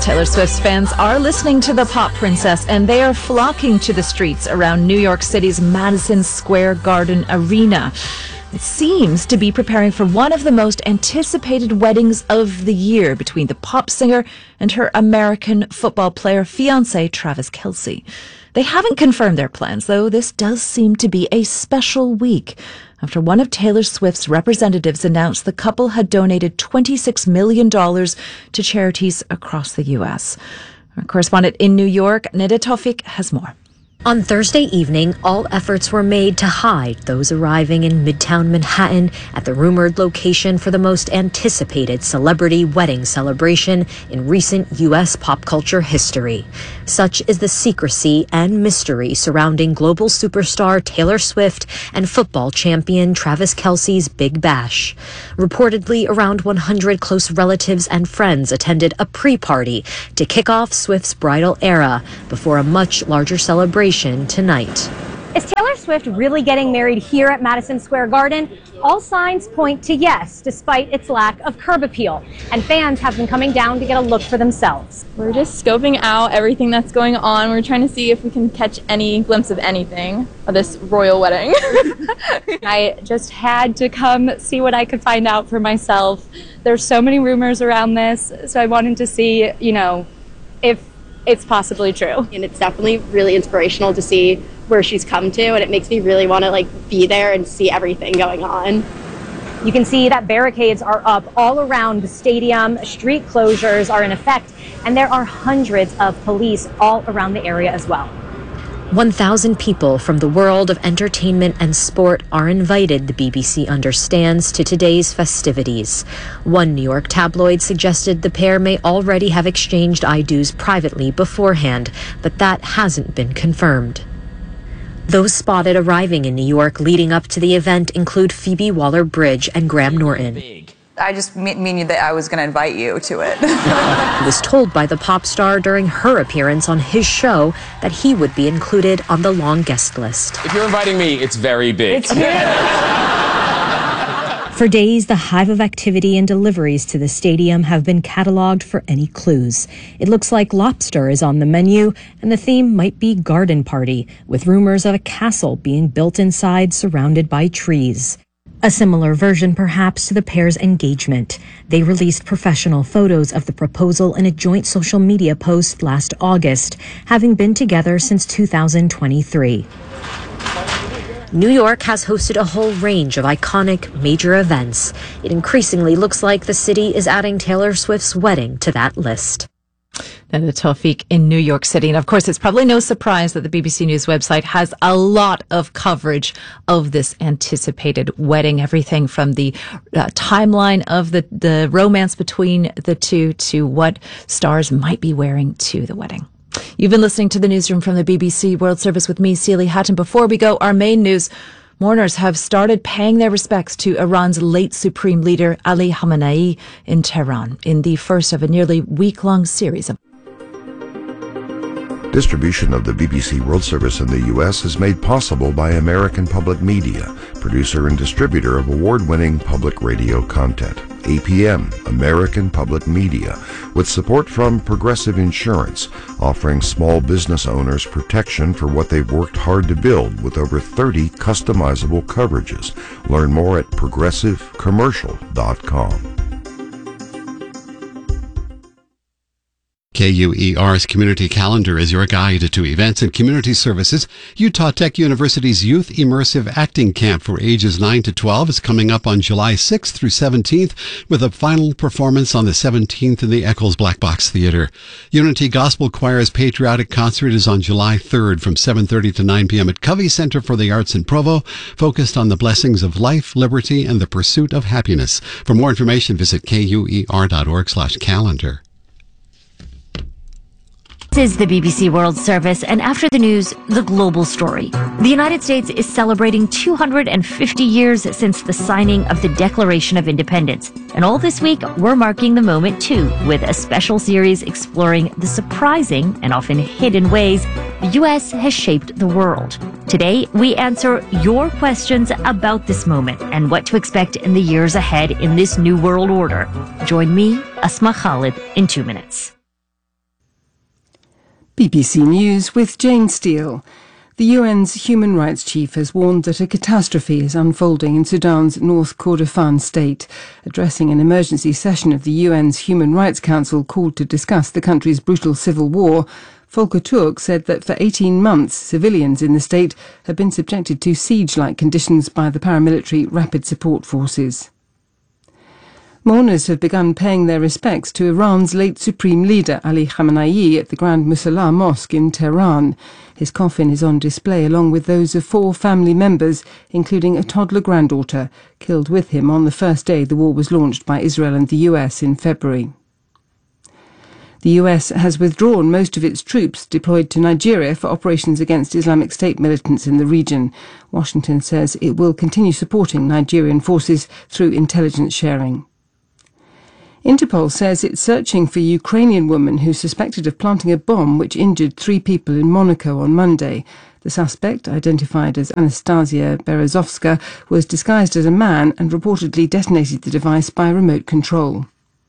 Taylor Swift's fans are listening to the pop princess, and they are flocking to the streets around New York City's Madison Square Garden Arena. It seems to be preparing for one of the most anticipated weddings of the year between the pop singer and her American football player fiancé, Travis Kelce. They haven't confirmed their plans, though this does seem to be a special week after one of Taylor Swift's representatives announced the couple had donated $26 million to charities across the U.S. Our correspondent in New York, Neda Tawfiq, has more. On Thursday evening, all efforts were made to hide those arriving in Midtown Manhattan at the rumored location for the most anticipated celebrity wedding celebration in recent U.S. pop culture history. Such is the secrecy and mystery surrounding global superstar Taylor Swift and football champion Travis Kelce's Big Bash. Reportedly, around 100 close relatives and friends attended a pre-party to kick off Swift's bridal era before a much larger celebration tonight. Is Taylor Swift really getting married here at Madison Square Garden? All signs point to yes, despite its lack of curb appeal. And fans have been coming down to get a look for themselves. We're just scoping out everything that's going on. We're trying to see if we can catch any glimpse of anything of this royal wedding. I just had to come see what I could find out for myself. There's so many rumors around this, so I wanted to see, if it's possibly true. And it's definitely really inspirational to see where she's come to, and it makes me really want to be there and see everything going on. You can see that barricades are up all around the stadium. Street closures are in effect, and there are hundreds of police all around the area as well. 1,000 people from the world of entertainment and sport are invited, the BBC understands, to today's festivities. One New York tabloid suggested the pair may already have exchanged I-do's privately beforehand, but that hasn't been confirmed. Those spotted arriving in New York leading up to the event include Phoebe Waller-Bridge and Graham Norton. I just mean that I was going to invite you to it. Was told by the pop star during her appearance on his show that he would be included on the long guest list. If you're inviting me, it's very big. For days, the hive of activity and deliveries to the stadium have been cataloged for any clues. It looks like lobster is on the menu, and the theme might be garden party, with rumors of a castle being built inside surrounded by trees. A similar version, perhaps, to the pair's engagement. They released professional photos of the proposal in a joint social media post last August, having been together since 2023. New York has hosted a whole range of iconic major events. It increasingly looks like the city is adding Taylor Swift's wedding to that list. And the Tawfiq in New York City. And of course, it's probably no surprise that the BBC News website has a lot of coverage of this anticipated wedding. Everything from the timeline of the romance between the two to what stars might be wearing to the wedding. You've been listening to the newsroom from the BBC World Service with me, Sealy Hatton. Before we go, our main news. Mourners have started paying their respects to Iran's late supreme leader, Ali Khamenei, in Tehran, in the first of a nearly week-long series of... Distribution of the BBC World Service in the U.S. is made possible by American Public Media, producer and distributor of award-winning public radio content. APM, American Public Media, with support from Progressive Insurance, offering small business owners protection for what they've worked hard to build with over 30 customizable coverages. Learn more at progressivecommercial.com. KUER's Community Calendar is your guide to events and community services. Utah Tech University's Youth Immersive Acting Camp for ages 9 to 12 is coming up on July 6th through 17th, with a final performance on the 17th in the Eccles Black Box Theater. Unity Gospel Choir's Patriotic Concert is on July 3rd from 7:30 to 9 p.m. at Covey Center for the Arts in Provo, focused on the blessings of life, liberty, and the pursuit of happiness. For more information, visit kuer.org/calendar. This is the BBC World Service, and after the news, the global story. The United States is celebrating 250 years since the signing of the Declaration of Independence. And all this week, we're marking the moment too, with a special series exploring the surprising and often hidden ways the U.S. has shaped the world. Today, we answer your questions about this moment and what to expect in the years ahead in this new world order. Join me, Asma Khalid, in 2 minutes. BBC News with Jane Steele. The UN's human rights chief has warned that a catastrophe is unfolding in Sudan's North Kordofan state. Addressing an emergency session of the UN's Human Rights Council called to discuss the country's brutal civil war, Volker Turk said that for 18 months civilians in the state have been subjected to siege-like conditions by the paramilitary Rapid Support Forces. Mourners have begun paying their respects to Iran's late supreme leader Ali Khamenei at the Grand Musalla Mosque in Tehran. His coffin is on display along with those of 4 family members, including a toddler granddaughter, killed with him on the first day the war was launched by Israel and the US in February. The US has withdrawn most of its troops deployed to Nigeria for operations against Islamic State militants in the region. Washington says it will continue supporting Nigerian forces through intelligence sharing. Interpol says it's searching for a Ukrainian woman who's suspected of planting a bomb which injured 3 people in Monaco on Monday. The suspect, identified as Anastasia Berezovska, was disguised as a man and reportedly detonated the device by remote control.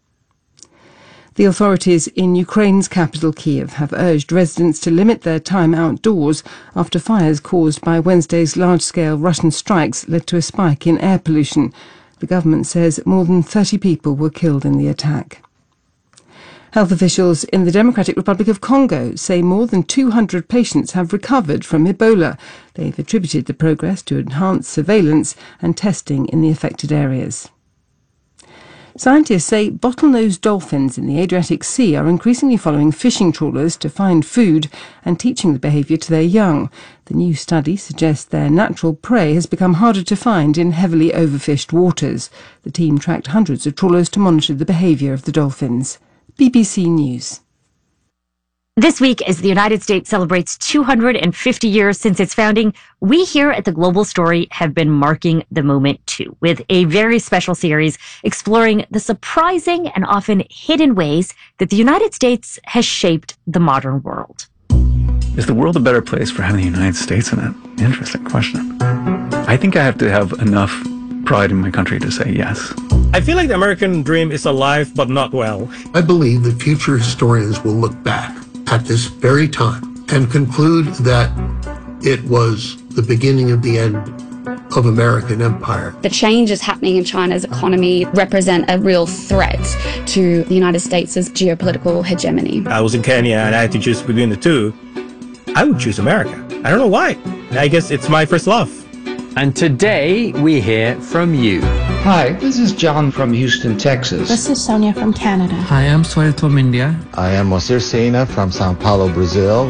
The authorities in Ukraine's capital Kyiv have urged residents to limit their time outdoors after fires caused by Wednesday's large-scale Russian strikes led to a spike in air pollution. The government says more than 30 people were killed in the attack. Health officials in the Democratic Republic of Congo say more than 200 patients have recovered from Ebola. They've attributed the progress to enhanced surveillance and testing in the affected areas. Scientists say bottlenose dolphins in the Adriatic Sea are increasingly following fishing trawlers to find food and teaching the behaviour to their young. The new study suggests their natural prey has become harder to find in heavily overfished waters. The team tracked hundreds of trawlers to monitor the behaviour of the dolphins. BBC News. This week, as the United States celebrates 250 years since its founding, we here at The Global Story have been marking the moment too, with a very special series exploring the surprising and often hidden ways that the United States has shaped the modern world. Is the world a better place for having the United States in it? Interesting question. I think I have to have enough pride in my country to say yes. I feel like the American dream is alive but not well. I believe that future historians will look back at this very time and conclude that it was the beginning of the end of American empire. The changes happening in China's economy represent a real threat to the United States' geopolitical hegemony. I was in Kenya and I had to choose between the two. I would choose America. I don't know why. I guess it's my first love. And today we hear from you. Hi, this is John from Houston, Texas. This is Sonia from Canada. Hi, I'm Soil from India. I am Mosir Sena from Sao Paulo, Brazil.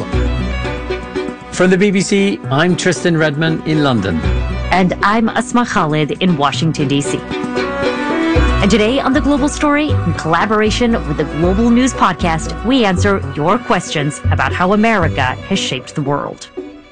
From the BBC, I'm Tristan Redman in London. And I'm Asma Khalid in Washington, D.C. And today on The Global Story, in collaboration with the Global News Podcast, we answer your questions about how America has shaped the world.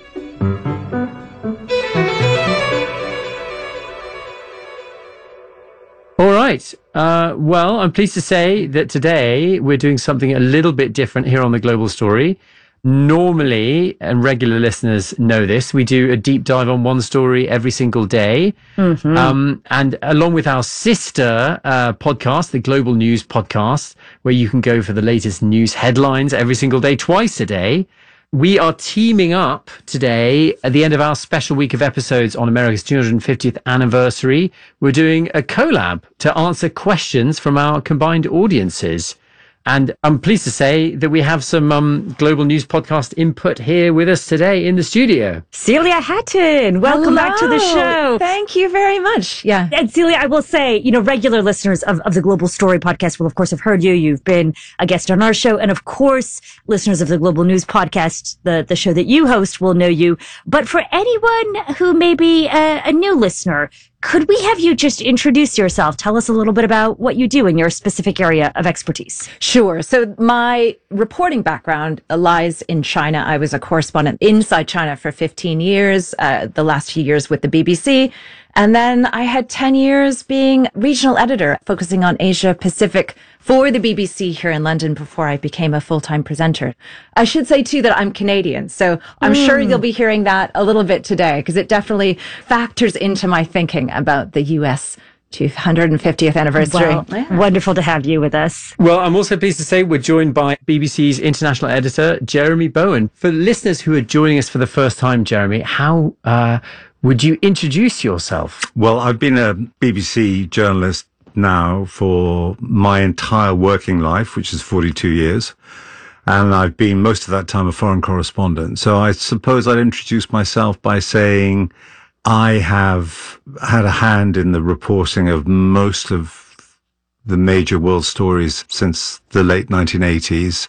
All right. Well, I'm pleased to say that today we're doing something a little bit different here on The Global Story. Normally, and regular listeners know this, we do a deep dive on one story every single day. Mm-hmm. And along with our sister podcast, the Global News Podcast, where you can go for the latest news headlines every single day, twice a day, we are teaming up today at the end of our special week of episodes on America's 250th anniversary. We're doing a collab to answer questions from our combined audiences. And I'm pleased to say that we have some Global News Podcast input here with us today in the studio. Celia Hatton, welcome back to the show. Thank you very much. Yeah. And Celia, I will say, regular listeners of the Global Story Podcast will, of course, have heard you. You've been a guest on our show. And of course, listeners of the Global News Podcast, the show that you host, will know you. But for anyone who may be a new listener, could we have you just introduce yourself? Tell us a little bit about what you do in your specific area of expertise. Sure. So my reporting background lies in China. I was a correspondent inside China for 15 years, the last few years with the BBC. And then I had 10 years being regional editor, focusing on Asia Pacific for the BBC here in London before I became a full-time presenter. I should say, too, that I'm Canadian. So I'm sure you'll be hearing that a little bit today, because it definitely factors into my thinking about the U.S. 250th anniversary. Well, wonderful to have you with us. Well, I'm also pleased to say we're joined by BBC's international editor, Jeremy Bowen. For listeners who are joining us for the first time, Jeremy, how would you introduce yourself? Well, I've been a BBC journalist now for my entire working life, which is 42 years. And I've been most of that time a foreign correspondent. So I suppose I'd introduce myself by saying I have had a hand in the reporting of most of the major world stories since the late 1980s.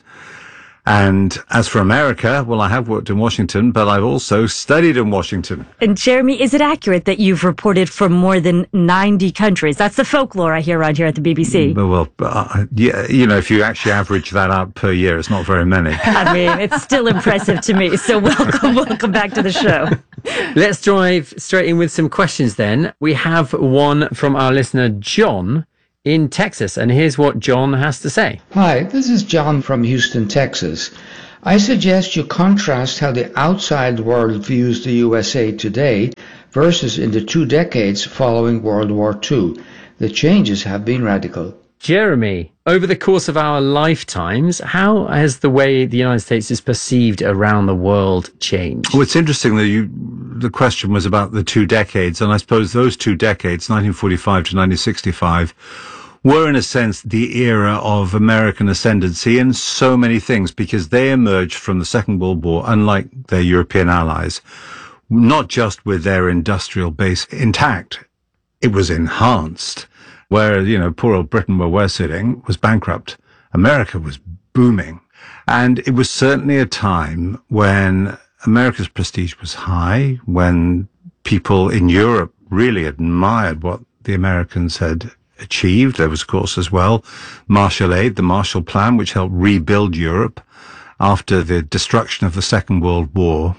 And as for America, well, I have worked in Washington, but I've also studied in Washington. And Jeremy, is it accurate that you've reported from more than 90 countries? That's the folklore I hear around here at the BBC. Well, yeah, you know, if you actually average that out per year, it's not very many. I mean, it's still impressive to me. So welcome back to the show. Let's dive straight in with some questions then. We have one from our listener, John, in Texas, and here's what John has to say. Hi, this is John from Houston, Texas. I suggest you contrast how the outside world views the USA today versus in the 2 decades following World War II. The changes have been radical. Jeremy, over the course of our lifetimes, how has the way the United States is perceived around the world changed? Well, it's interesting that the question was about the 2 decades, and I suppose those 2 decades, 1945 to 1965, were in a sense the era of American ascendancy in so many things, because they emerged from the Second World War, unlike their European allies, not just with their industrial base intact, it was enhanced. Where, you know, poor old Britain, where we're sitting, was bankrupt. America was booming. And it was certainly a time when America's prestige was high, when people in Europe really admired what the Americans had achieved. There was, of course, as well, Marshall Aid, the Marshall Plan, which helped rebuild Europe after the destruction of the Second World War.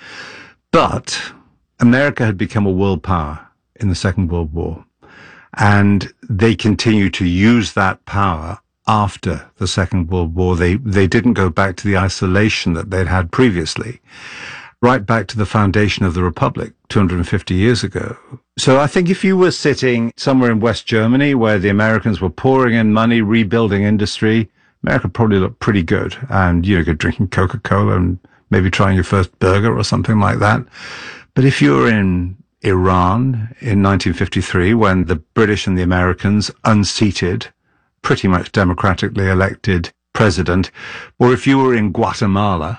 But America had become a world power in the Second World War. And they continued to use that power after the Second World War. They didn't go back to the isolation that they'd had previously, right back to the foundation of the Republic 250 years ago. So I think if you were sitting somewhere in West Germany where the Americans were pouring in money, rebuilding industry, America probably looked pretty good. And, you know, you're drinking Coca-Cola and maybe trying your first burger or something like that. But if you were in Iran in 1953, when the British and the Americans unseated, pretty much democratically elected president, or if you were in Guatemala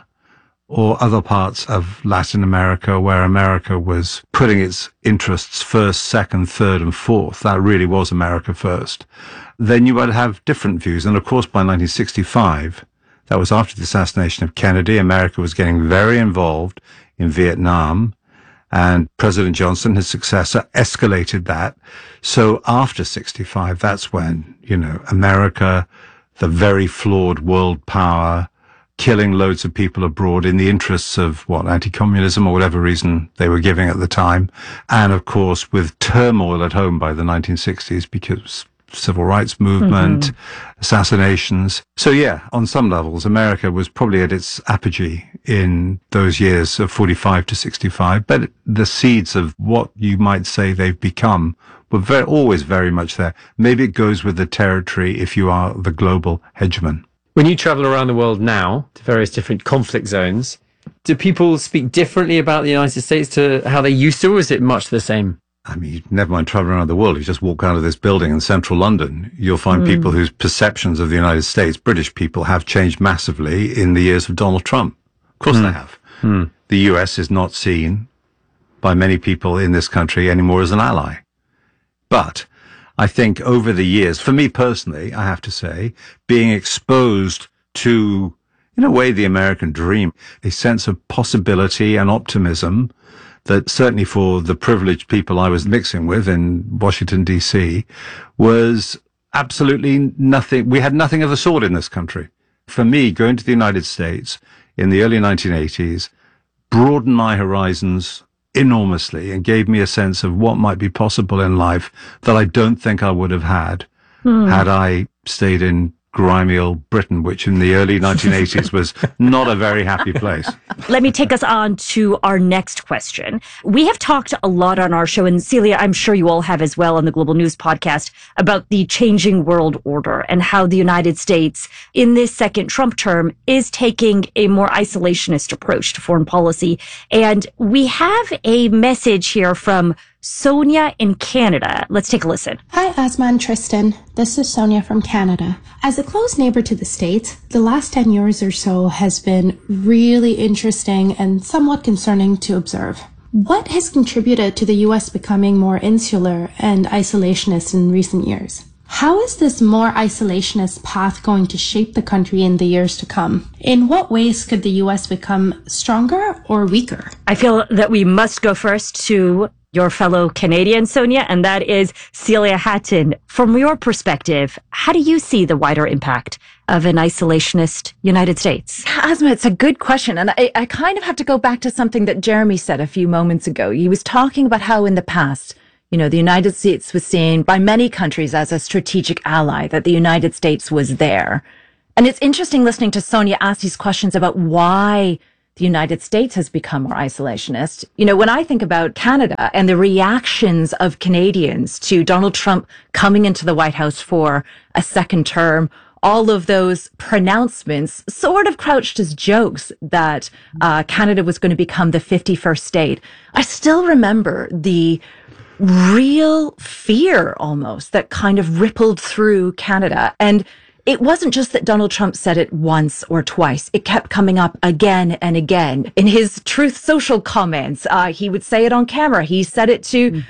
or other parts of Latin America where America was putting its interests first, second, third, and fourth, that really was America first, then you would have different views. And of course, by 1965, that was after the assassination of Kennedy, America was getting very involved in Vietnam. And President Johnson, his successor, escalated that. So after 65, that's when, you know, America, the very flawed world power, killing loads of people abroad in the interests of, anti-communism or whatever reason they were giving at the time. And of course, with turmoil at home by the 1960s, because civil rights movement, assassinations. So yeah, on some levels, America was probably at its apogee in those years of 45 to 65, but the seeds of what you might say they've become were always very much there. Maybe it goes with the territory if you are the global hegemon. When you travel around the world now to various different conflict zones, do people speak differently about the United States to how they used to, or is it much the same? I mean, never mind traveling around the world. You just walk out of this building in central London, you'll find people whose perceptions of the United States, British people, have changed massively in the years of Donald Trump. Of course they have. The US is not seen by many people in this country anymore as an ally. But I think over the years, for me personally, I have to say, being exposed to, in a way, the American dream, a sense of possibility and optimism that certainly for the privileged people I was mixing with in Washington, D.C., was absolutely nothing. We had nothing of the sort in this country. For me, going to the United States in the early 1980s broadened my horizons enormously and gave me a sense of what might be possible in life that I don't think I would have had had I stayed in grimy old Britain, which in the early 1980s was not a very happy place. Let me take us on to our next question. We have talked a lot on our show, and Celia, I'm sure you all have as well on the Global News podcast, about the changing world order and how the United States in this second Trump term is taking a more isolationist approach to foreign policy. And we have a message here from Sonia in Canada. Let's take a listen. Hi, Asma and Tristan. This is Sonia from Canada. As a close neighbor to the States, the last 10 years or so has been really interesting and somewhat concerning to observe. What has contributed to the U.S. becoming more insular and isolationist in recent years? How is this more isolationist path going to shape the country in the years to come? In what ways could the U.S. become stronger or weaker? I feel that we must go first to your fellow Canadian, Sonia, and that is Celia Hatton. From your perspective, how do you see the wider impact of an isolationist United States? Asma, it's a good question. And I kind of have to go back to something that Jeremy said a few moments ago. He was talking about how in the past, you know, the United States was seen by many countries as a strategic ally, that the United States was there. And it's interesting listening to Sonia ask these questions about why the United States has become more isolationist. You know, when I think about Canada and the reactions of Canadians to Donald Trump coming into the White House for a second term, all of those pronouncements sort of crouched as jokes that Canada was going to become the 51st state. I still remember the real fear almost that kind of rippled through Canada. And it wasn't just that Donald Trump said it once or twice. It kept coming up again and again. In his Truth Social comments, he would say it on camera. He said it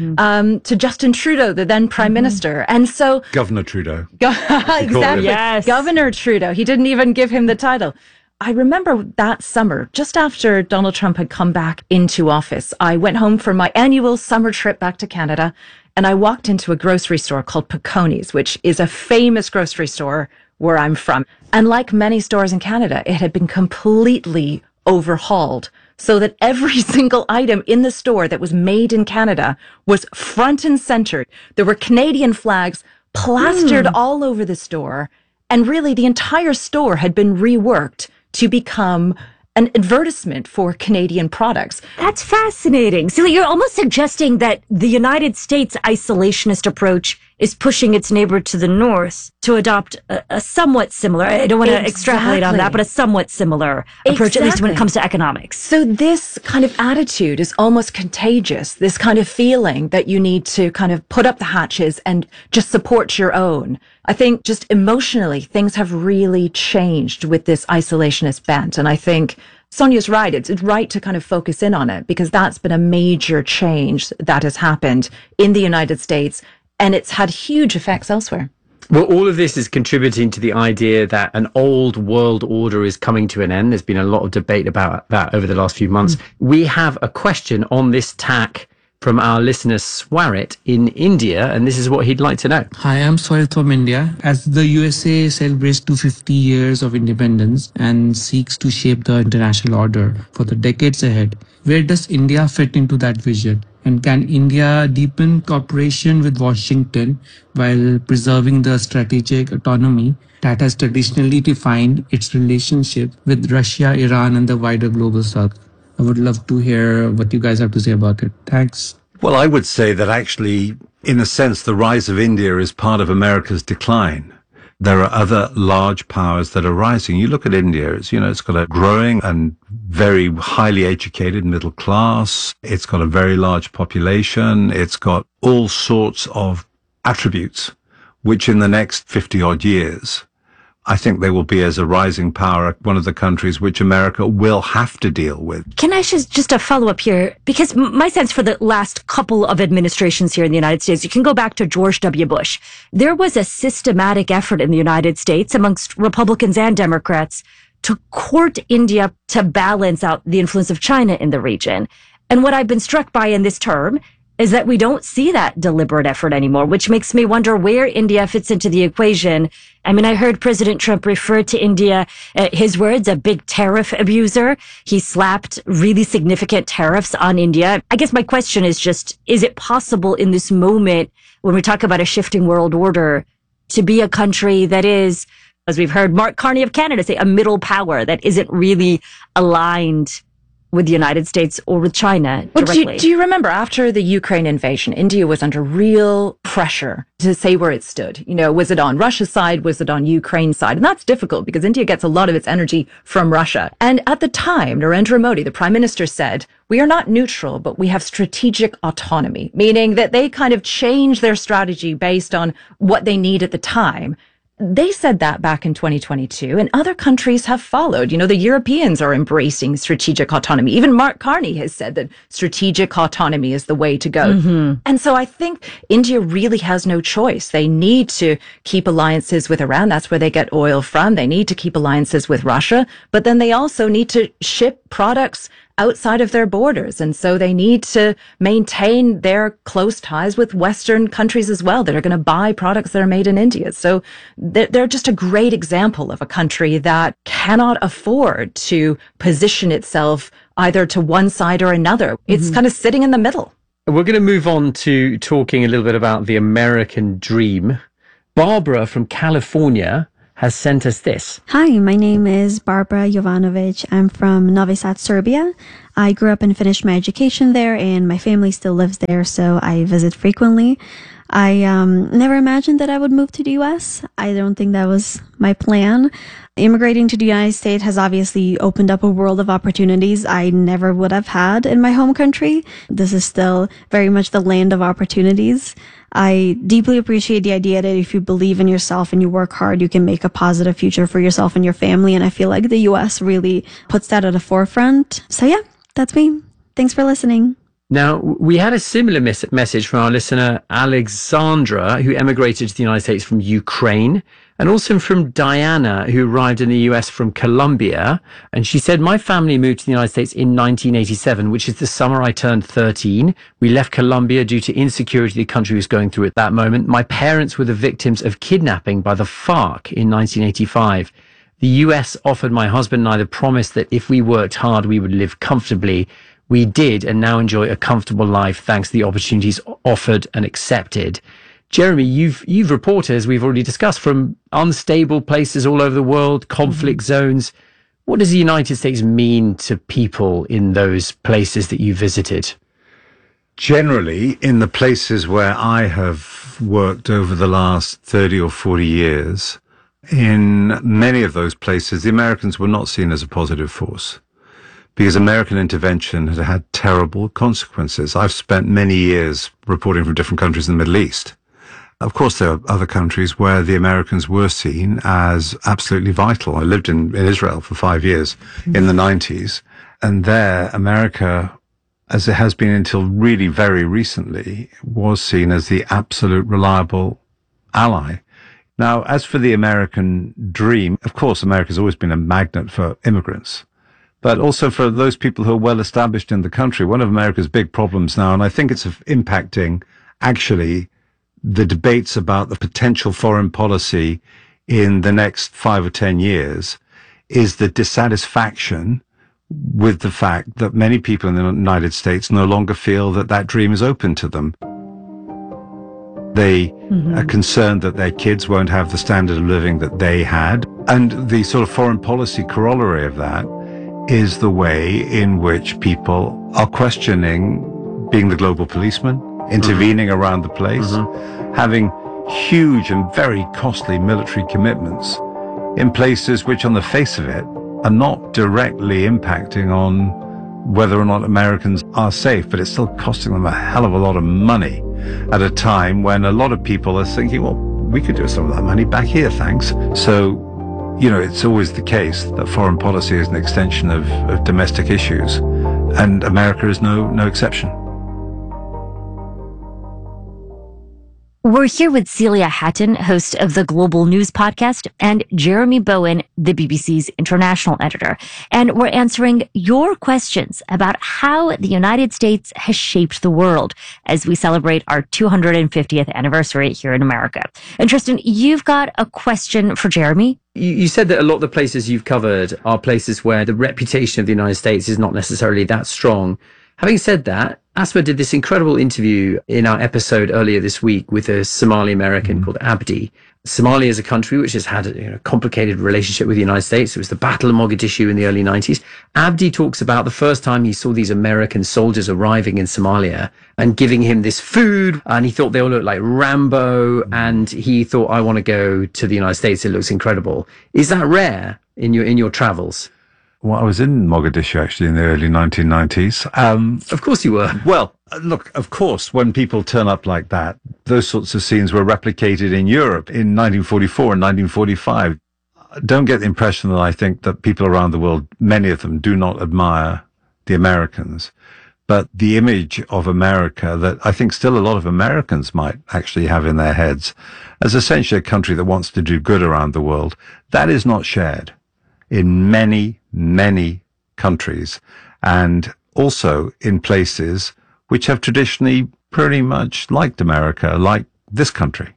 to Justin Trudeau, the then Prime Minister. And so... Governor Trudeau. Exactly. Yes. Governor Trudeau. He didn't even give him the title. I remember that summer, just after Donald Trump had come back into office, I went home for my annual summer trip back to Canada, and I walked into a grocery store called Piconi's, which is a famous grocery store where I'm from. And like many stores in Canada, it had been completely overhauled so that every single item in the store that was made in Canada was front and center. There were Canadian flags plastered all over the store. And really, the entire store had been reworked to become an advertisement for Canadian products. That's fascinating. So you're almost suggesting that the United States isolationist approach is pushing its neighbor to the north to adopt a somewhat similar, I don't want to extrapolate on that, but a somewhat similar approach, at least when it comes to economics. So this kind of attitude is almost contagious, this kind of feeling that you need to kind of put up the hatches and just support your own. I think just emotionally, things have really changed with this isolationist bent. And I think Sonia's right. It's right to kind of focus in on it because that's been a major change that has happened in the United States. And it's had huge effects elsewhere. Well, all of this is contributing to the idea that an old world order is coming to an end. There's been a lot of debate about that over the last few months. We have a question on this tack from our listener Swarit in India, and this is what he'd like to know. Hi, I'm Swarit from India. As the USA celebrates 250 years of independence and seeks to shape the international order for the decades ahead, where does India fit into that vision? And can India deepen cooperation with Washington while preserving the strategic autonomy that has traditionally defined its relationship with Russia, Iran, and the wider global south? I would love to hear what you guys have to say about it. Thanks. Well, I would say that actually, in a sense, the rise of India is part of America's decline. There are other large powers that are rising. You look at India, it's got a growing and very highly educated middle class. It's got a very large population. It's got all sorts of attributes, which in the next 50 odd years, I think they will be as a rising power, one of the countries which America will have to deal with. Can I just a follow up here? Because my sense for the last couple of administrations here in the United States, you can go back to George W. Bush. There was a systematic effort in the United States amongst Republicans and Democrats to court India to balance out the influence of China in the region. And what I've been struck by in this term is that we don't see that deliberate effort anymore, which makes me wonder where India fits into the equation. I mean, I heard President Trump refer to India, his words, a big tariff abuser. He slapped really significant tariffs on India. I guess my question is just, is it possible in this moment, when we talk about a shifting world order, to be a country that is as we've heard Mark Carney of Canada say, a middle power that isn't really aligned with the United States or with China directly. Well, do you remember after the Ukraine invasion, India was under real pressure to say where it stood? You know, was it on Russia's side? Was it on Ukraine's side? And that's difficult because India gets a lot of its energy from Russia. And at the time, Narendra Modi, the prime minister, said, we are not neutral, but we have strategic autonomy, meaning that they kind of change their strategy based on what they need at the time. They said that back in 2022, and other countries have followed. You know, the Europeans are embracing strategic autonomy. Even Mark Carney has said that strategic autonomy is the way to go. Mm-hmm. And so I think India really has no choice. They need to keep alliances with Iran. That's where they get oil from. They need to keep alliances with Russia, but then they also need to ship products outside of their borders. And so they need to maintain their close ties with Western countries as well that are going to buy products that are made in India. So they're just a great example of a country that cannot afford to position itself either to one side or another. It's kind of sitting in the middle. We're going to move on to talking a little bit about the American dream. Barbara from California has sent us this. Hi, my name is Barbara Jovanovic. I'm from Novi Sad, Serbia. I grew up and finished my education there, and my family still lives there, so I visit frequently. I never imagined that I would move to the U.S. I don't think that was my plan. Immigrating to the United States has obviously opened up a world of opportunities I never would have had in my home country. This is still very much the land of opportunities. I deeply appreciate the idea that if you believe in yourself and you work hard, you can make a positive future for yourself and your family. And I feel like the U.S. really puts that at the forefront. So yeah, that's me. Thanks for listening. Now, we had a similar message from our listener, Alexandra, who emigrated to the United States from Ukraine, and also from Diana, who arrived in the US from Colombia. And she said, my family moved to the United States in 1987, which is the summer I turned 13. We left Colombia due to insecurity the country was going through at that moment. My parents were the victims of kidnapping by the FARC in 1985. The US offered my husband and I the promise that if we worked hard, we would live comfortably. We did, and now enjoy a comfortable life thanks to the opportunities offered and accepted. Jeremy, you've reported, as we've already discussed, from unstable places all over the world, conflict zones. What does the United States mean to people in those places that you visited? Generally, in the places where I have worked over the last 30 or 40 years, in many of those places, the Americans were not seen as a positive force, because American intervention had had terrible consequences. I've spent many years reporting from different countries in the Middle East. Of course, there are other countries where the Americans were seen as absolutely vital. I lived in Israel for 5 years in the 90s, and there, America, as it has been until really very recently, was seen as the absolute reliable ally. Now, as for the American dream, of course, America's always been a magnet for immigrants, but also for those people who are well established in the country. One of America's big problems now, and I think it's impacting actually the debates about the potential foreign policy in the next 5 or 10 years, is the dissatisfaction with the fact that many people in the United States no longer feel that that dream is open to them. They are concerned that their kids won't have the standard of living that they had. And the sort of foreign policy corollary of that is the way in which people are questioning being the global policeman, intervening around the place, having huge and very costly military commitments in places which on the face of it are not directly impacting on whether or not Americans are safe, but it's still costing them a hell of a lot of money at a time when a lot of people are thinking, well, we could do some of that money back here, thanks. So, you know, it's always the case that foreign policy is an extension of domestic issues, and America is no exception. We're here with Celia Hatton, host of the Global News Podcast, and Jeremy Bowen, the BBC's international editor. And we're answering your questions about how the United States has shaped the world as we celebrate our 250th anniversary here in America. And Tristan, you've got a question for Jeremy. You said that a lot of the places you've covered are places where the reputation of the United States is not necessarily that strong. Having said that, Asma did this incredible interview in our episode earlier this week with a Somali American called Abdi. Somalia is a country which has had a complicated relationship with the United States. It was the Battle of Mogadishu in the early 90s. Abdi talks about the first time he saw these American soldiers arriving in Somalia and giving him this food. And he thought they all looked like Rambo. And he thought, I want to go to the United States. It looks incredible. Is that rare in your travels? Well, I was in Mogadishu actually in the early 1990s. Of course you were. Well, look, of course, when people turn up like that, those sorts of scenes were replicated in Europe in 1944 and 1945. Don't get the impression that I think that people around the world, many of them, do not admire the Americans. But the image of America that I think still a lot of Americans might actually have in their heads as essentially a country that wants to do good around the world, that is not shared in many, many countries, and also in places which have traditionally pretty much liked America, like this country,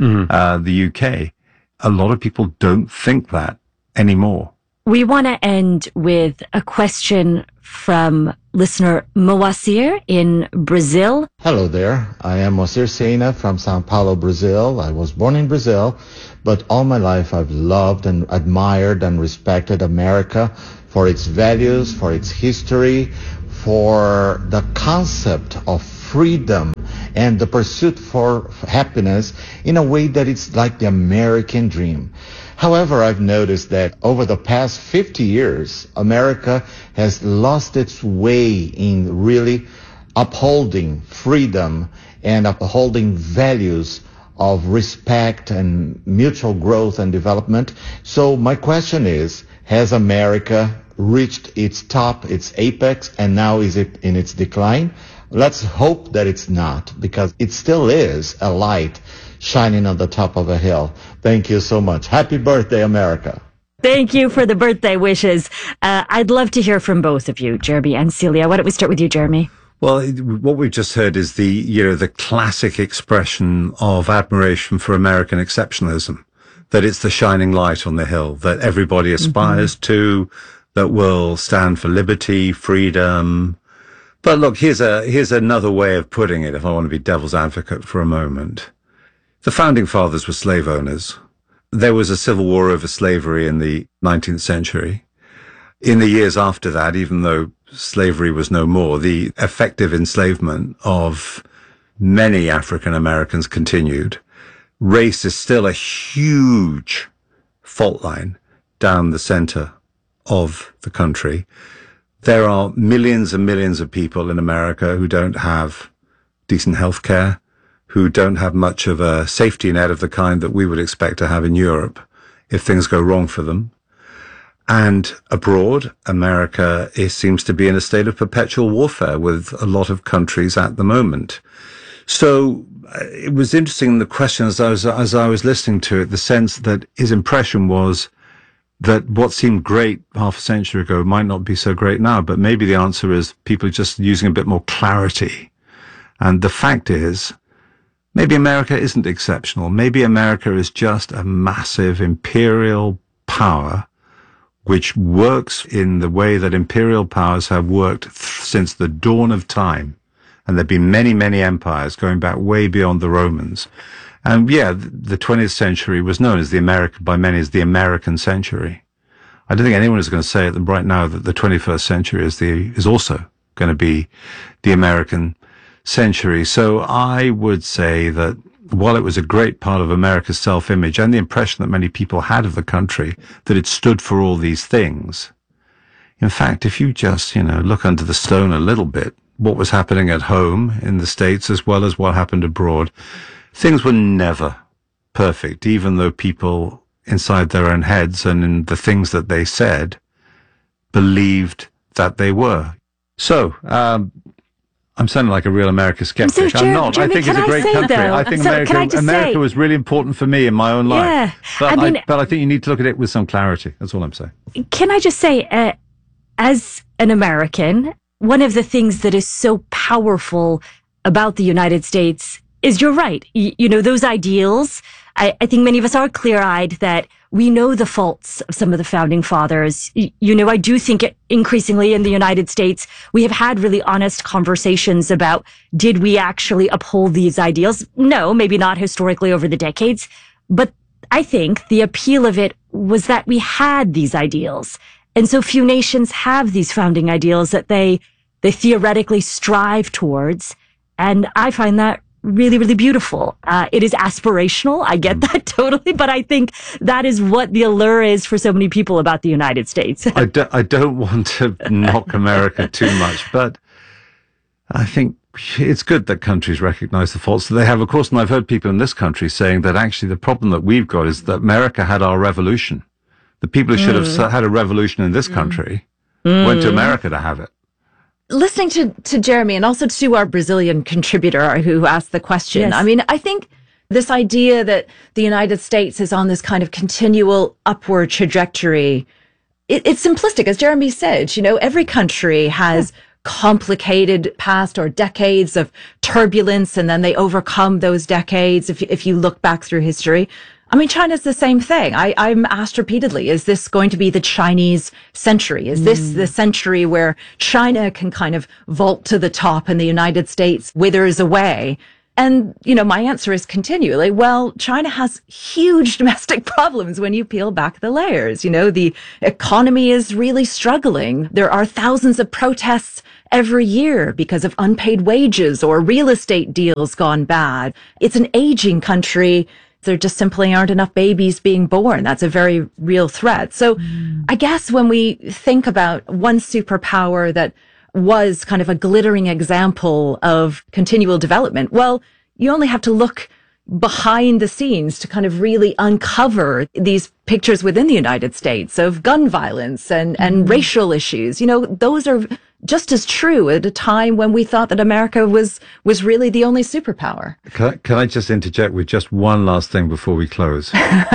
the UK. A lot of people don't think that anymore. We want to end with a question from listener Moacir in Brazil. Hello there. I am Moacir Seina from Sao Paulo, Brazil. I was born in Brazil, but all my life I've loved and admired and respected America for its values, for its history, for the concept of freedom and the pursuit for happiness in a way that it's like the American dream. However, I've noticed that over the past 50 years, America has lost its way in really upholding freedom and upholding values of respect and mutual growth and development. So my question is, has America reached its top, its apex, and now is it in its decline? Let's hope that it's not, because it still is a light shining on the top of a hill. Thank you so much. Happy birthday, America. Thank you for the birthday wishes. I'd love to hear from both of you, Jeremy and Celia. Why don't we start with you, Jeremy? Well, what we've just heard is the classic expression of admiration for American exceptionalism, that it's the shining light on the hill that everybody aspires to, that will stand for liberty, freedom. But look, here's another way of putting it, if I want to be devil's advocate for a moment. The founding fathers were slave owners. There was a civil war over slavery in the 19th century. In the years after that, even though slavery was no more, the effective enslavement of many African Americans continued. Race is still a huge fault line down the center of the country. There are millions and millions of people in America who don't have decent health care, who don't have much of a safety net of the kind that we would expect to have in Europe if things go wrong for them. And abroad, America seems to be in a state of perpetual warfare with a lot of countries at the moment. So it was interesting, the question as I was listening to it, the sense that his impression was that what seemed great half a century ago might not be so great now, but maybe the answer is people are just using a bit more clarity. And the fact is, maybe America isn't exceptional. Maybe America is just a massive imperial power which works in the way that imperial powers have worked since the dawn of time. And there have been many, many empires going back way beyond the Romans. And yeah, the 20th century was known as by many as the American century. I don't think anyone is going to say right now that the 21st century is also going to be the American century. So I would say that while it was a great part of America's self-image and the impression that many people had of the country, that it stood for all these things. In fact, if you just, look under the stone a little bit, what was happening at home in the States as well as what happened abroad, things were never perfect, even though people inside their own heads and in the things that they said believed that they were. So, I'm sounding like a real America skeptic. So, I'm not. Jeremy, I think it's a great country. I think America was really important for me in my own life. Yeah. But I think you need to look at it with some clarity. That's all I'm saying. Can I just say, as an American, one of the things that is so powerful about the United States is you're right. Those ideals, I think many of us are clear-eyed that we know the faults of some of the founding fathers. I do think increasingly in the United States, we have had really honest conversations about, did we actually uphold these ideals? No, maybe not historically over the decades, but I think the appeal of it was that we had these ideals. And so few nations have these founding ideals that they theoretically strive towards. And I find that really, really beautiful. It is aspirational. I get that totally. But I think that is what the allure is for so many people about the United States. I don't want to knock America too much, but I think it's good that countries recognize the faults that they have. Of course, and I've heard people in this country saying that actually the problem that we've got is that America had our revolution. The people who should have had a revolution in this country went to America to have it. Listening to Jeremy and also to our Brazilian contributor who asked the question, Yes. I mean, I think this idea that the United States is on this kind of continual upward trajectory, it's simplistic. As Jeremy said, you know, every country has complicated past or decades of turbulence, and then they overcome those decades if you look back through history. I mean, China's the same thing. I'm asked repeatedly, is this going to be the Chinese century? Is this the century where China can kind of vault to the top and the United States withers away? And, you know, my answer is continually, well, China has huge domestic problems when you peel back the layers. You know, the economy is really struggling. There are thousands of protests every year because of unpaid wages or real estate deals gone bad. It's an aging country. There just simply aren't enough babies being born. That's a very real threat. So I guess when we think about one superpower that was kind of a glittering example of continual development, well, you only have to look behind the scenes to kind of really uncover these pictures within the United States of gun violence and racial issues. You know, those are just as true at a time when we thought that America was really the only superpower. Can I just interject with just one last thing before we close?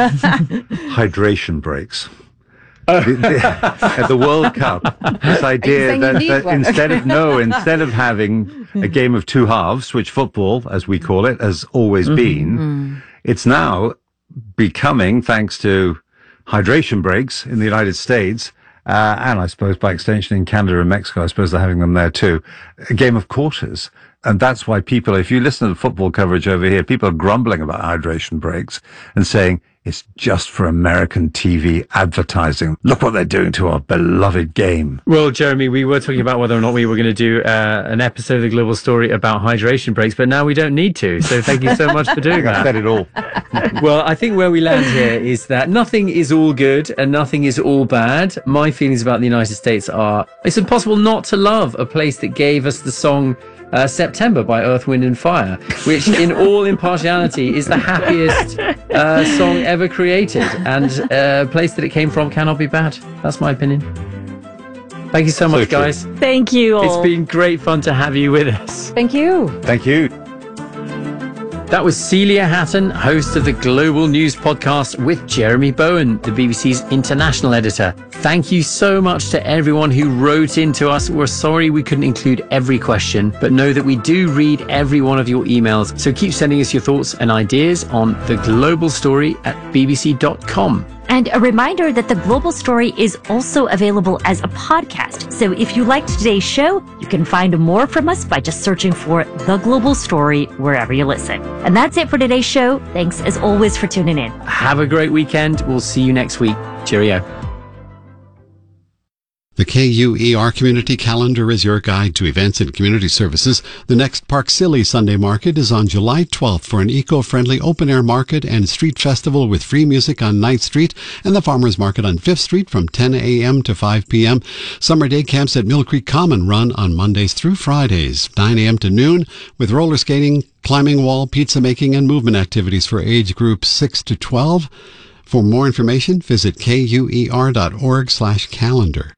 Hydration breaks. At the World Cup, this idea that instead of having a game of two halves, which football, as we call it, has always been, it's now becoming, thanks to hydration breaks in the United States, and I suppose by extension in Canada and Mexico, I suppose they're having them there too, a game of quarters. And that's why people, if you listen to the football coverage over here, people are grumbling about hydration breaks and saying, it's just for American TV advertising. Look what they're doing to our beloved game. Well, Jeremy, we were talking about whether or not we were going to do an episode of The Global Story about hydration breaks, but now we don't need to. So thank you so much for doing that. I said it all. Well, I think where we land here is that nothing is all good and nothing is all bad. My feelings about the United States are, it's impossible not to love a place that gave us the song September by Earth, Wind and Fire, which in all impartiality is the happiest song ever created, and a place that it came from cannot be bad. That's my opinion. Thank you so much, guys. Thank you all. It's been great fun to have you with us. Thank you. Thank you. That was Celia Hatton, host of the Global News Podcast, with Jeremy Bowen, the BBC's international editor. Thank you so much to everyone who wrote into us. We're sorry we couldn't include every question, but know that we do read every one of your emails. So keep sending us your thoughts and ideas on theglobalstory@bbc.com. And a reminder that The Global Story is also available as a podcast. So if you liked today's show, you can find more from us by just searching for The Global Story wherever you listen. And that's it for today's show. Thanks as always for tuning in. Have a great weekend. We'll see you next week. Cheerio. The KUER Community Calendar is your guide to events and community services. The next Park Silly Sunday Market is on July 12th for an eco-friendly open-air market and street festival with free music on 9th Street, and the Farmers Market on 5th Street from 10 a.m. to 5 p.m. Summer day camps at Mill Creek Common run on Mondays through Fridays, 9 a.m. to noon, with roller skating, climbing wall, pizza making, and movement activities for age groups 6 to 12. For more information, visit kuer.org/calendar.